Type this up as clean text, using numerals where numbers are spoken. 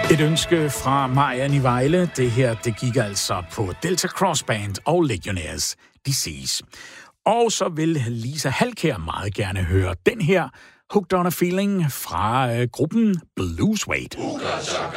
Et ønske fra Marian i Vejle. Det her, det gik altså på Delta Cross Band og Legionnaires Disease. Og så vil Lisa Halkær meget gerne høre den her Hooked on a Feeling fra gruppen Blues Weight.